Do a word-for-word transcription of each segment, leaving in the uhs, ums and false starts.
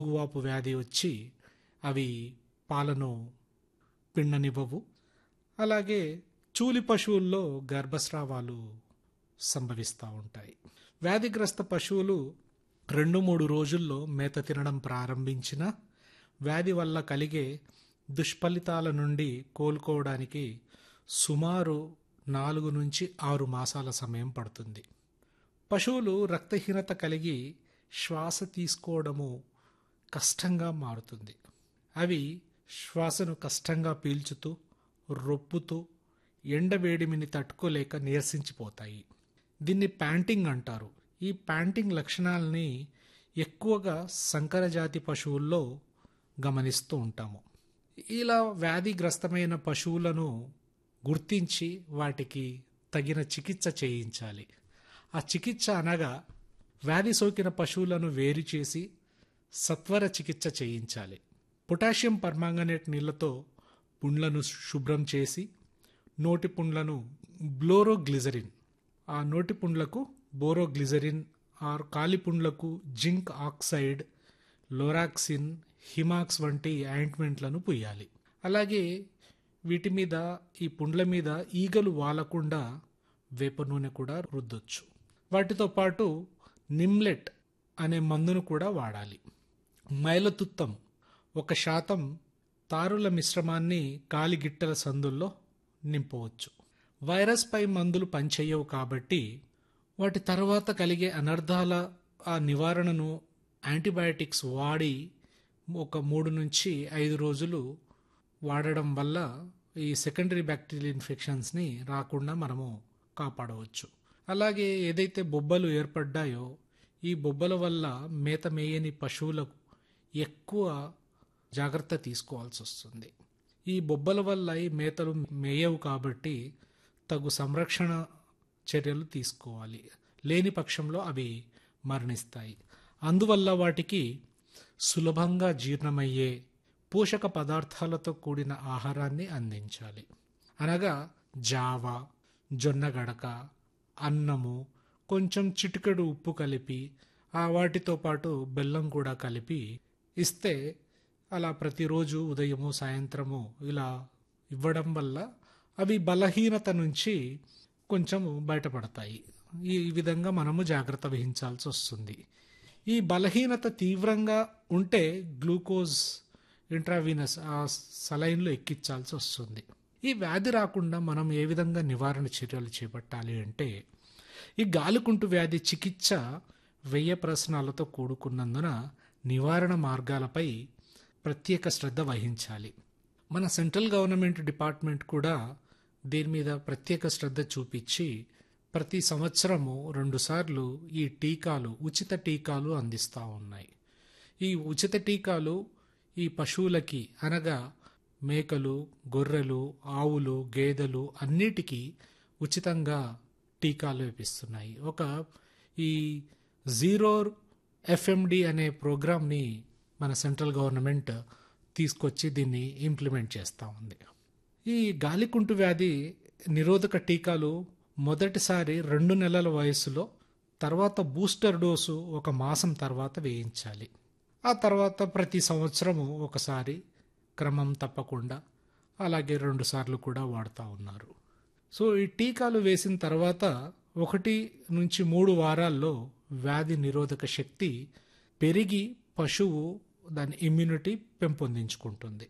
వాపు వ్యాధి వచ్చి అవి పాలను పిండనివ్వవు. అలాగే చూలి పశువుల్లో గర్భస్రావాలు సంభవిస్తూ ఉంటాయి. వ్యాధిగ్రస్త పశువులు రెండు మూడు రోజుల్లో మేత తినడం ప్రారంభించిన వ్యాధి వల్ల కలిగే దుష్ఫలితాల నుండి కోలుకోవడానికి సుమారు నాలుగు నుంచి ఆరు మాసాల సమయం పడుతుంది. పశువులు రక్తహీనత కలిగి శ్వాస తీసుకోవడము కష్టంగా మారుతుంది. అవి శ్వాసను కష్టంగా పీల్చుతూ రొప్పుతూ ఎండవేడిమిని తట్టుకోలేక నీరసించిపోతాయి. దీన్ని ప్యాంటింగ్ అంటారు. ఈ ప్యాంటింగ్ లక్షణాలని ఎక్కువగా సంకరజాతి పశువుల్లో గమనిస్తూ ఉంటాము. ఇలా వ్యాధిగ్రస్తమైన పశువులను గుర్తించి వాటికి తగిన చికిత్స చేయించాలి. ఆ చికిత్స అనగా వ్యాధి సోకిన పశువులను వేరు చేసి సత్వర చికిత్స చేయించాలి. పొటాషియం పర్మాంగనేట్ నీళ్లతో పుండ్లను శుభ్రం చేసి నోటి పుండ్లను బ్లోరోగ్లిజరిన్, ఆ నోటి పుండ్లకు బోరోగ్లిజరిన్ ఆర్ కాలిపుండ్లకు జింక్ ఆక్సైడ్, లోరాక్సిన్, హిమాక్స్ వంటి ఆయింట్మెంట్లను పూయాలి. అలాగే వీటి మీద, ఈ పుండ్ల మీద ఈగలు వాలకుండా వేప నూనె కూడా రుద్దొచ్చు. వాటితో పాటు నిమ్లెట్ అనే మందును కూడా వాడాలి. మైలతుత్తం ఒక శాతం తారుల మిశ్రమాన్ని కాలిగిట్టల సందుల్లో నింపవచ్చు. వైరస్ పై మందులు పనిచేయవు కాబట్టి వాటి తర్వాత కలిగే అనర్థాల ఆ నివారణను యాంటీబయాటిక్స్ వాడి ఒక మూడు నుంచి ఐదు రోజులు వాడడం వల్ల ఈ సెకండరీ బ్యాక్టీరియల్ ఇన్ఫెక్షన్స్ని రాకుండా మనము కాపాడవచ్చు. అలాగే ఏదైతే బొబ్బలు ఏర్పడ్డాయో ఈ బొబ్బల వల్ల మేత మేయని పశువులకు ఎక్కువ జాగ్రత్త తీసుకోవాల్సి వస్తుంది. ఈ బొబ్బల వల్ల ఈ మేతలు మేయవు కాబట్టి తగు సంరక్షణ చర్యలు తీసుకోవాలి. లేని పక్షంలో అవి మరణిస్తాయి. అందువల్ల వాటికి సులభంగా జీర్ణమయ్యే పోషక పదార్థాలతో కూడిన ఆహారాన్ని అందించాలి. అనగా జావ, జొన్న గడక, అన్నము, కొంచెం చిటికెడు ఉప్పు కలిపి ఆ వాటితో పాటు బెల్లం కూడా కలిపి ఇస్తే, అలా ప్రతిరోజు ఉదయము సాయంత్రము ఇలా ఇవ్వడం వల్ల అవి బలహీనత నుంచి కొంచెం బయటపడతాయి. ఈ విధంగా మనము జాగ్రత్త వహించాల్సి వస్తుంది. ఈ బలహీనత తీవ్రంగా ఉంటే గ్లూకోజ్ ఇంట్రావీనస్ ఆ సలైన్లో ఎక్కించాల్సి వస్తుంది. ఈ వ్యాధి రాకుండా మనం ఏ విధంగా నివారణ చర్యలు చేపట్టాలి అంటే, ఈ గాలికుంటు వ్యాధి చికిత్స వ్యయ ప్రశ్నాలతో కూడుకున్నందున నివారణ మార్గాలపై ప్రత్యేక శ్రద్ధ వహించాలి. మన సెంట్రల్ గవర్నమెంట్ డిపార్ట్మెంట్ కూడా దీని మీద ప్రత్యేక శ్రద్ధ చూపించి ప్రతి సంవత్సరము రెండుసార్లు ఈ టీకాలు, ఉచిత టీకాలు అందిస్తూ ఉన్నాయి. ఈ ఉచిత టీకాలు ఈ పశువులకి అనగా మేకలు, గొర్రెలు, ఆవులు, గేదెలు అన్నిటికీ ఉచితంగా టీకాలు వేపిస్తున్నాయి. ఒక ఈ జీరో ఎఫ్ఎండి అనే ప్రోగ్రామ్ని మన సెంట్రల్ గవర్నమెంట్ తీసుకొచ్చి దీన్ని ఇంప్లిమెంట్ చేస్తూ ఉంది. ఈ గాలికుంటు వ్యాధి నిరోధక టీకాలు మొదటిసారి రెండు నెలల వయసులో, తర్వాత బూస్టర్ డోసు ఒక మాసం తర్వాత వేయించాలి. ఆ తర్వాత ప్రతి సంవత్సరము ఒకసారి క్రమం తప్పకుండా అలాగే రెండు సార్లు కూడా వాడుతూ ఉన్నారు. సో ఈ టీకాలు వేసిన తర్వాత ఒకటి నుంచి మూడు వారాల్లో వ్యాధి నిరోధక శక్తి పెరిగి పశువు దాని ఇమ్యూనిటీ పెంపొందించుకుంటుంది.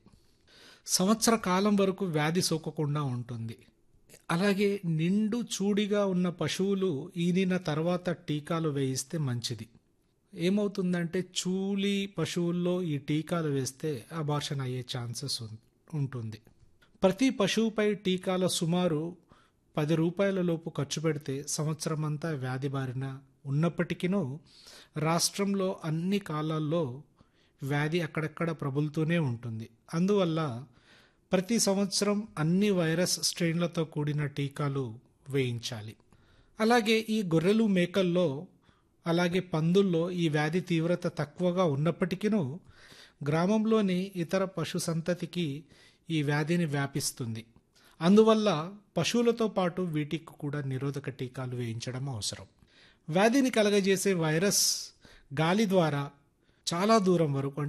సంవత్సర కాలం వరకు వ్యాధి సోకకుండా ఉంటుంది. అలాగే నిండు చూడిగా ఉన్న పశువులు ఈనిన తర్వాత టీకాలు వేయిస్తే మంచిది. ఏమవుతుందంటే చూలి పశువుల్లో ఈ టీకాలు వేస్తే అబార్షన్ అయ్యే ఛాన్సెస్ ఉంటుంది. ప్రతి పశువుపై టీకాల సుమారు పది రూపాయల లోపు ఖర్చు పెడితే సంవత్సరం అంతా వ్యాధి బారిన ఉన్నప్పటికీనూ రాష్ట్రంలో అన్ని కాలాల్లో వ్యాధి అక్కడక్కడ ప్రబలుతూనే ఉంటుంది. అందువల్ల ప్రతి సంవత్సరం అన్ని వైరస్ స్ట్రెయిన్లతో కూడిన టీకాలు వేయించాలి. అలాగే ఈ గొర్రెలు, మేకల్లో అలాగే పందుల్లో ఈ వ్యాధి తీవ్రత తక్కువగా ఉన్నప్పటికీనూ గ్రామంలోని ఇతర పశు సంతతికి ఈ వ్యాధిని వ్యాపిస్తుంది. అందువల్ల పశువులతో పాటు వీటికి కూడా నిరోధక టీకాలు వేయించడం అవసరం. వ్యాధిని కలగజేసే వైరస్ గాలి ద్వారా చాలా దూరం వరకు